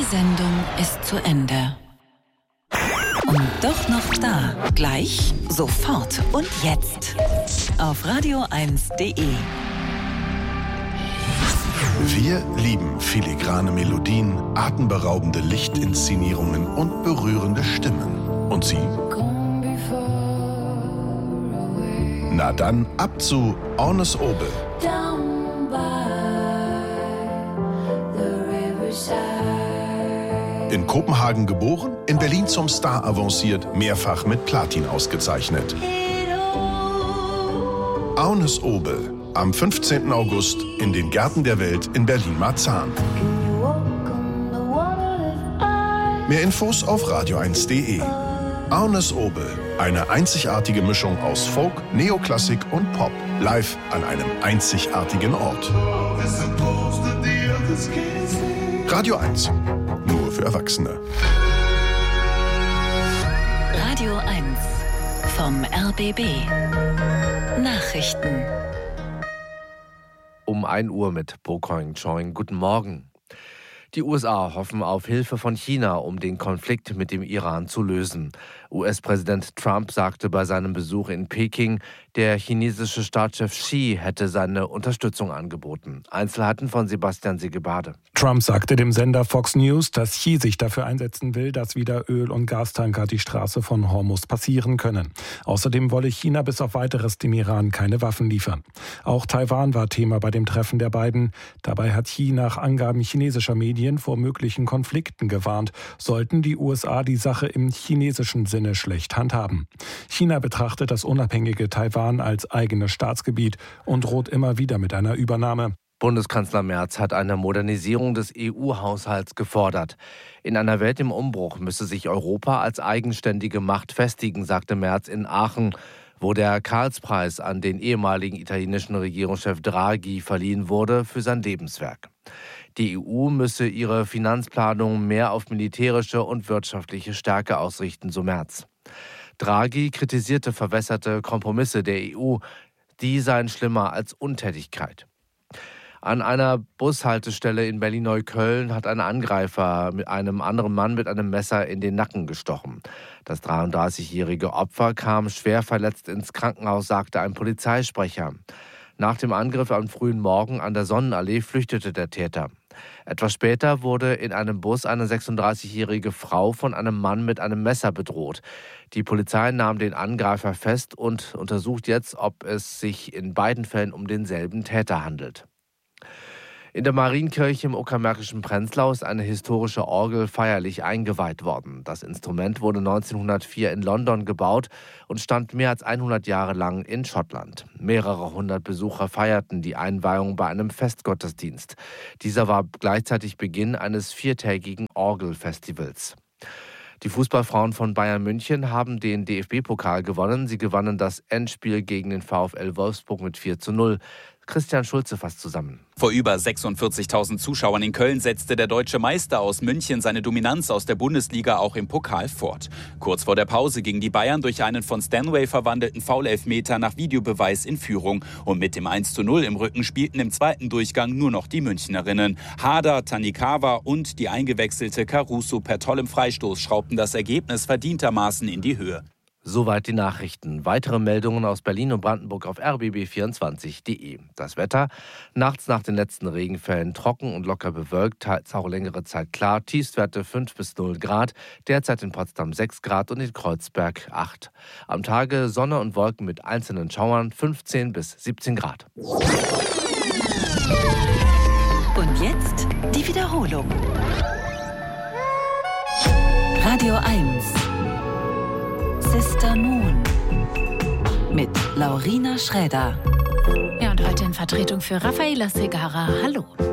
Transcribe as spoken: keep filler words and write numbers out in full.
Die Sendung ist zu Ende. Und doch noch da. Gleich, sofort und jetzt. Auf radio eins punkt de. Wir lieben filigrane Melodien, atemberaubende Lichtinszenierungen und berührende Stimmen. Und Sie? Na dann ab zu Ornes Obel. In Kopenhagen geboren, in Berlin zum Star avanciert, mehrfach mit Platin ausgezeichnet. Ornes Obel, am fünfzehnten August in den Gärten der Welt in Berlin-Marzahn. Mehr Infos auf radio eins punkt de. Ornes Obel, eine einzigartige Mischung aus Folk, Neoklassik und Pop, live an einem einzigartigen Ort. Radio eins, nur für Erwachsene. Radio eins vom R B B. Nachrichten. Um ein Uhr mit Bokoing Choing. Guten Morgen. Die U S A hoffen auf Hilfe von China, um den Konflikt mit dem Iran zu lösen. U S-Präsident Trump sagte bei seinem Besuch in Peking, der chinesische Staatschef Xi hätte seine Unterstützung angeboten. Einzelheiten von Sebastian Segebade. Trump sagte dem Sender Fox News, dass Xi sich dafür einsetzen will, dass wieder Öl- und Gastanker die Straße von Hormuz passieren können. Außerdem wolle China bis auf Weiteres dem Iran keine Waffen liefern. Auch Taiwan war Thema bei dem Treffen der beiden. Dabei hat Xi nach Angaben chinesischer Medien vor möglichen Konflikten gewarnt, sollten die U S A die Sache im chinesischen Sinne schlecht handhaben. China betrachtet das unabhängige Taiwan als eigenes Staatsgebiet und droht immer wieder mit einer Übernahme. Bundeskanzler Merz hat eine Modernisierung des E U-Haushalts gefordert. In einer Welt im Umbruch müsse sich Europa als eigenständige Macht festigen, sagte Merz in Aachen, wo der Karlspreis an den ehemaligen italienischen Regierungschef Draghi verliehen wurde für sein Lebenswerk. Die E U müsse ihre Finanzplanung mehr auf militärische und wirtschaftliche Stärke ausrichten, so Merz. Draghi kritisierte verwässerte Kompromisse der E U, die seien schlimmer als Untätigkeit. An einer Bushaltestelle in Berlin-Neukölln hat ein Angreifer mit einem anderen Mann mit einem Messer in den Nacken gestochen. Das dreiunddreißigjährige Opfer kam schwer verletzt ins Krankenhaus, sagte ein Polizeisprecher. Nach dem Angriff am frühen Morgen an der Sonnenallee flüchtete der Täter. Etwas später wurde in einem Bus eine sechsunddreißigjährige Frau von einem Mann mit einem Messer bedroht. Die Polizei nahm den Angreifer fest und untersucht jetzt, ob es sich in beiden Fällen um denselben Täter handelt. In der Marienkirche im Uckermärkischen Prenzlau ist eine historische Orgel feierlich eingeweiht worden. Das Instrument wurde neunzehnhundertvier in London gebaut und stand mehr als hundert Jahre lang in Schottland. Mehrere hundert Besucher feierten die Einweihung bei einem Festgottesdienst. Dieser war gleichzeitig Beginn eines viertägigen Orgelfestivals. Die Fußballfrauen von Bayern München haben den D F B-Pokal gewonnen. Sie gewannen das Endspiel gegen den VfL Wolfsburg mit vier zu null. Christian Schulze fasst zusammen. Vor über sechsundvierzigtausend Zuschauern in Köln setzte der deutsche Meister aus München seine Dominanz aus der Bundesliga auch im Pokal fort. Kurz vor der Pause gingen die Bayern durch einen von Stanway verwandelten Foul-Elfmeter nach Videobeweis in Führung. Und mit dem eins zu null im Rücken spielten im zweiten Durchgang nur noch die Münchnerinnen. Hader, Tanikawa und die eingewechselte Caruso per tollem Freistoß schraubten das Ergebnis verdientermaßen in die Höhe. Soweit die Nachrichten. Weitere Meldungen aus Berlin und Brandenburg auf r b b vierundzwanzig punkt de. Das Wetter: Nachts nach den letzten Regenfällen trocken und locker bewölkt, teils auch längere Zeit klar. Tiefstwerte fünf bis null Grad, derzeit in Potsdam sechs Grad und in Kreuzberg acht. Am Tage Sonne und Wolken mit einzelnen Schauern, fünfzehn bis siebzehn Grad. Und jetzt die Wiederholung. Radio eins. Sister Moon mit Laurina Schräder. Ja, und heute in Vertretung für Raffaella Segarra. Hallo.